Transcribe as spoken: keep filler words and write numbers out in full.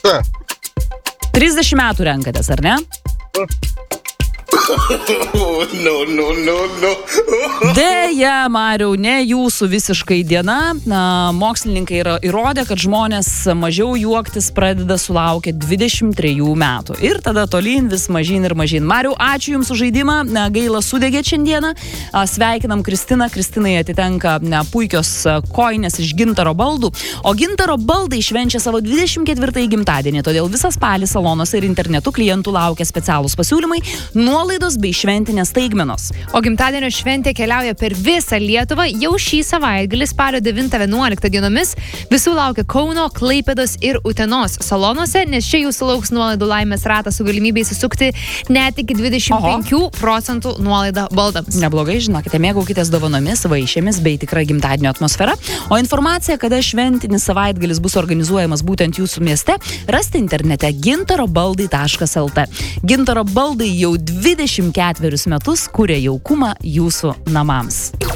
Tiesa. trisdešimt metų renkatės, ar ne? No, no, no, no. Deja, Mariau, ne jūsų visiškai diena. Na, mokslininkai yra įrodę, kad žmonės mažiau juoktis pradeda sulaukę dvidešimt trejų metų. Ir tada tolyn vis mažyn ir mažyn. Mariau, ačiū Jums už žaidimą. Na, gaila sudegė šiandieną. A, Sveikinam Kristiną. Kristinai atitenka na, puikios a, koinės iš Gintaro baldų. O Gintaro baldai švenčia savo dvidešimt ketvirtąjį gimtadienį. Todėl visas spalį salonuose ir internetu klientų laukia specialūs pasiūlymai, nuolaidos bei šventinės staigmenos. O gimtadienio šventė keliauja per visą Lietuvą jau šį savaitgalį spalio devintą vienuoliktą dienomis. Visų laukia Kauno, Klaipėdos ir Utenos salonuose, nes čia jūsų lauks nuolaidų laimės ratas su galimybė įsisukti net iki dvidešimt penkių procentų nuolaidą baldams. Neblogai, žinokite, mėgaukitės dovanomis, vaišėmis bei tikra gimtadienio atmosfera. O informacija, kada šventinis savaitgalis bus organizuojamas būtent jūsų mieste, rasti internete gintaro baldai taškas lt. Gintaro baldai jau dvidešimt ketverius metus kuria jaukumą jūsų namams.